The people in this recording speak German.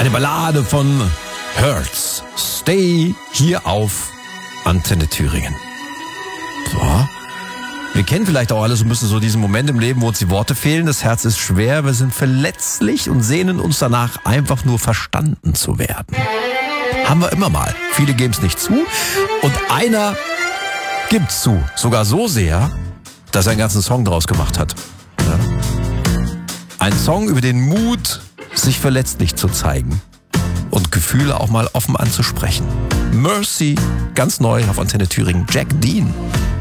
Eine Ballade von Hurts. Stay hier auf Antenne Thüringen. So. Wir kennen vielleicht auch alle so ein bisschen so diesen Moment im Leben, wo uns die Worte fehlen. Das Herz ist schwer, wir sind verletzlich und sehnen uns danach, einfach nur verstanden zu werden. Haben wir immer mal. Viele geben es nicht zu. Und einer gibt zu. Sogar so sehr, dass er einen ganzen Song draus gemacht hat. Ja. Ein Song über den Mut, sich verletzlich zu zeigen und Gefühle auch mal offen anzusprechen. Mercy, ganz neu auf Antenne Thüringen, Jack Dean.